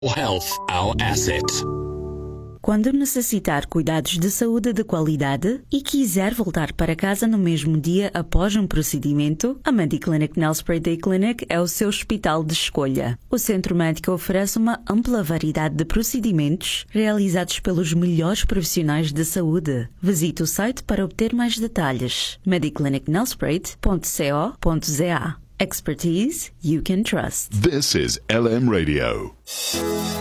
Health, our asset. Quando necessitar cuidados de saúde de qualidade e quiser voltar para casa no mesmo dia após um procedimento, a Mediclinic Nelspruit Day Clinic é o seu hospital de escolha. O centro médico oferece uma ampla variedade de procedimentos realizados pelos melhores profissionais de saúde. Visite o site para obter mais detalhes. mediclinicnelspruit.co.za. Expertise you can trust. This is LM Radio.